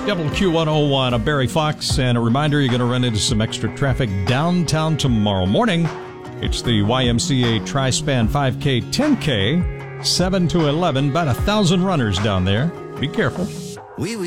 WQ101, I'm Barry Fox, and a reminder you're going to run into some extra traffic downtown tomorrow morning. It's the YMCA Tri-Span 5K 10K, 7 to 11, about 1,000 runners down there. Be careful.